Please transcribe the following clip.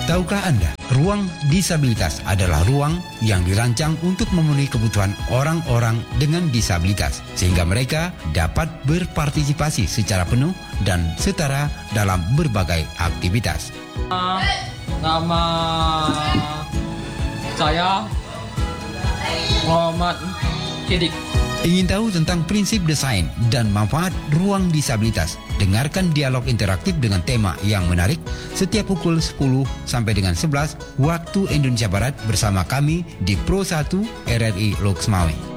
Tahukah Anda, ruang disabilitas adalah ruang yang dirancang untuk memenuhi kebutuhan orang-orang dengan disabilitas, sehingga mereka dapat berpartisipasi secara penuh dan setara dalam berbagai aktivitas. Nama saya Muhammad Sidik. Ingin tahu tentang prinsip desain dan manfaat ruang disabilitas? Dengarkan dialog interaktif dengan tema yang menarik setiap pukul 10 sampai dengan 11 waktu Indonesia Barat bersama kami di Pro 1 RRI Loksmawe.